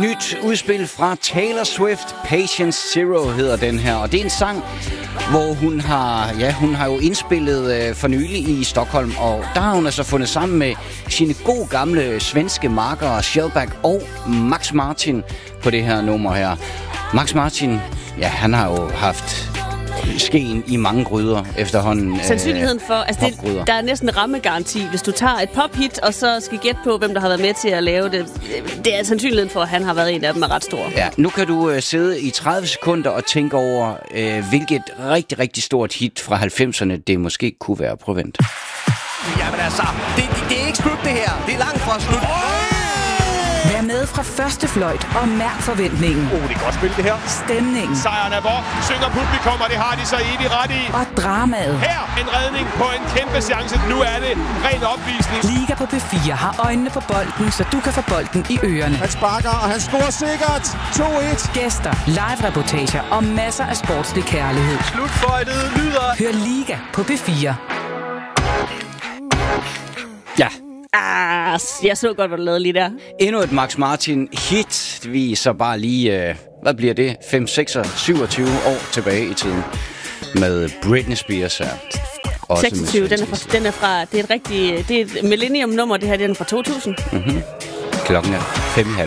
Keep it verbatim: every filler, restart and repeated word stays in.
nyt udspil fra Taylor Swift. Patient Zero hedder den her, og det er en sang, hvor hun har, ja, hun har jo indspillet øh, for nylig i Stockholm, og der har hun altså fundet sammen med sine gode gamle svenske markere Shellback og Max Martin på det her nummer her. Max Martin, ja, han har jo haft skeen i mange gryder efterhånden. Sandsynligheden for, altså det, der er næsten rammegaranti, hvis du tager et pophit, og så skal gætte på, hvem der har været med til at lave det. Det er sandsynligheden for, at han har været en af dem, er ret stor. Ja, nu kan du uh, sidde i tredive sekunder og tænke over, uh, hvilket rigtig, rigtig stort hit fra halvfemserne det måske kunne være. Prøv vent. Jamen altså, det, det, det er ikke slut det her. Det er langt fra slut. Vær med fra første fløjt og mærk forventningen. Oh, det er godt spil, det her. Stemningen. Sejren er vor, synger publikum, og det har de så evigt ret i. Og dramaet. Her en redning på en kæmpe chance. Nu er det ren opvisning. Liga på P fire har øjnene på bolden, så du kan få bolden i ørerne. Han sparker, og han scorer sikkert. to et. Gæster, live-reportager og masser af sportslig kærlighed. Slutfløjtet lyder. Hør Liga på P fire. Ja. Ah, jeg så godt, hvad du lavede lige der. Endnu et Max Martin hit. Vi er så bare lige, øh, hvad bliver det? fem, seks, syvogtyve år tilbage i tiden. Med Britney Spears her. Også seksogtyve, den er, fra, den er fra, det er et rigtigt, det er et millennium-nummer, det her, den er fra to tusind. Mm-hmm. Klokken er fem